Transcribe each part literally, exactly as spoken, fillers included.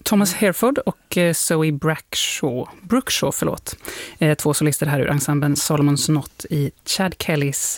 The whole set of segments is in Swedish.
Thomas Hereford och Zoe Brackshaw, Brookshaw, förlåt. Två solister här ur ensemblen Solomon's Knot i Chad Kellys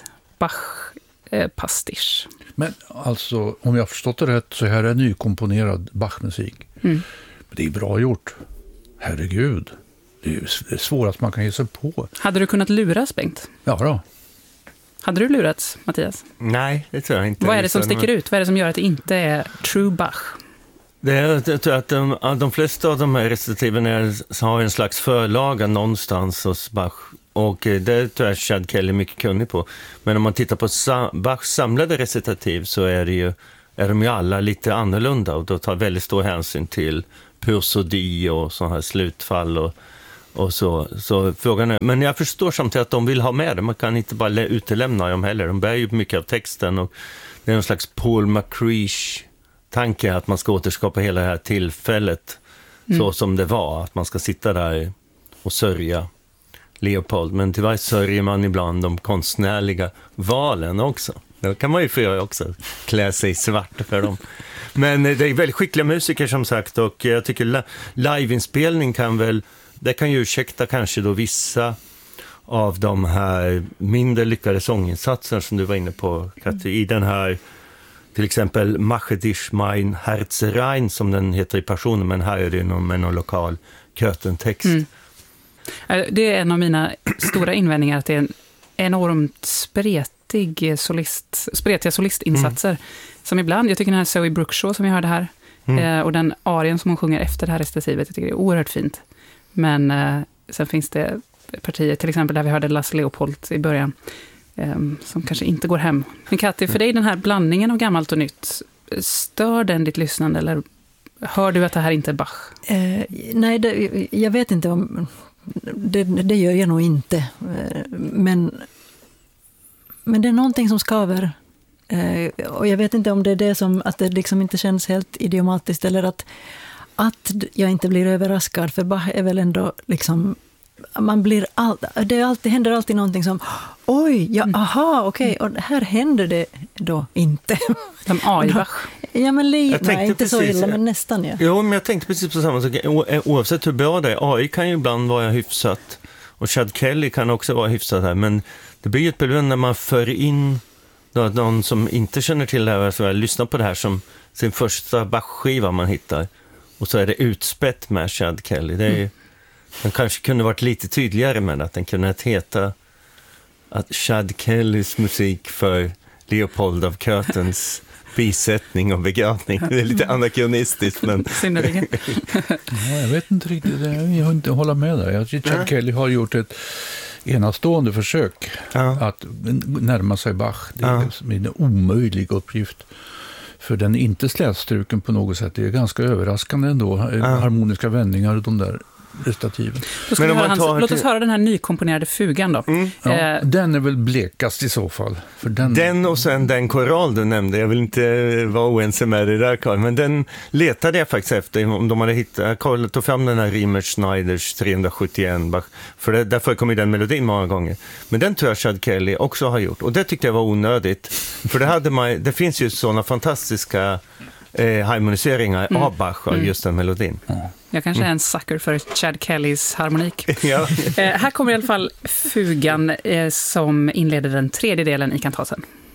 Bach-pastisch. Men alltså, om jag har förstått det rätt så här är nykomponerad Bach-musik. Mm. Det är bra gjort. Herregud. Det är det svårast man kan ge sig på. Hade du kunnat luras, Bengt? Ja då. Hade du lurats, Mattias? Nej, det tror jag inte. Vad är det som sticker ut? Vad är det som gör att det inte är true Bach? Det är, jag tror att de, de flesta av de här recitativen är, har en slags förlaga någonstans hos Bach. Och det tror jag Chad Kelly är mycket kunnig på. Men om man tittar på sa, Bachs samlade recitativ så är, det ju, är de ju alla lite annorlunda. Och då tar väldigt stor hänsyn till prosodi och sådana här slutfall och, och så. Så frågan är, men jag förstår samtidigt att de vill ha med det. Man kan inte bara utelämna dem heller. De bär ju mycket av texten och det är en slags Paul McCreesh tanke att man ska återskapa hela det här tillfället mm. så som det var. Att man ska sitta där och sörja Leopold. Men tyvärr sörjer man ibland de konstnärliga valen också. Det kan man ju få göra också. Klä sig svart för dem. Men det är väldigt skickliga musiker som sagt. Och jag tycker liveinspelning kan väl... Det kan ju ursäkta kanske då vissa av de här mindre lyckade sånginsatser som du var inne på, Katri, i den här till exempel Mache dich mein Herzrein som den heter i Passionen, men här är det någon, med någon lokal kötentext. Mm. Det är en av mina stora invändningar, att det är en enormt spretig solist, spretiga solistinsatser mm. som ibland, jag tycker den här Zoe Brookshaw som vi hörde här mm. eh, och den arien som hon sjunger efter det här recitativet, jag tycker det är oerhört fint. Men eh, sen finns det partier, till exempel där vi hörde Lasse Leopold i början, eh, som kanske inte går hem. Men Katti, för dig den här blandningen av gammalt och nytt, stör den ditt lyssnande eller hör du att det här inte är Bach? Eh, nej, det, jag vet inte om... Det, det gör jag nog inte. Men, men det är någonting som skaver. Och jag vet inte om det är det som... Att det liksom inte känns helt idiomatiskt eller att, att jag inte blir överraskad. För Bach är väl ändå liksom... Man blir all, det, är alltid, händer alltid någonting som... Oj, ja, aha, okej. Okay, och här händer det då inte. Som A i Bach. Ja, men li, nej, inte precis, så illa, men nästan, ja. Jo, men jag tänkte precis på samma sak. Oavsett hur bra det är, A I kan ju ibland vara hyfsat. Och Chad Kelly kan också vara hyfsat här. Men det blir ju ett problem när man för in då, någon som inte känner till det här, så lyssnar på det här som sin första Bach-skiva man hittar. Och så är det utspätt med Chad Kelly. Det är ju, mm. den kanske kunde varit lite tydligare med att den kunde heta att Chad Kellys musik för Leopold av Kötens bisättning och begravning. Det är lite anakronistiskt, men... Synnerligen. Ja, jag vet inte riktigt. Jag har inte hålla med där. Jag tycker Chad Kelly har gjort ett enastående försök ja. att närma sig Bach. Det är ja. en omöjlig uppgift. För den är inte slätstruken på något sätt. Det är ganska överraskande ändå. Ja. Harmoniska vändningar och de där recitativen. Men om man tar... Låt oss höra den här nykomponerade fugan då. Mm. Ja, eh... Den är väl blekast i så fall. För den... den och sen den koral du nämnde. Jag vill inte vara oense med det där, Carl. Men den letade jag faktiskt efter. Om de hade hittat. Carl tog fram den här Riemer Schneiders trehundrasjuttioett. För det, därför kom ju den melodin många gånger. Men den tror jag Chad Kelly också har gjort. Och det tyckte jag var onödigt. För det, hade man, det finns ju sådana fantastiska eh, harmoniseringar mm. av Bach av just den melodin. Ja. Jag kanske är en sucker för Chad Kellys harmonik. Ja. eh, här kommer i alla fall fugan eh, som inleder den tredje delen i kantaten.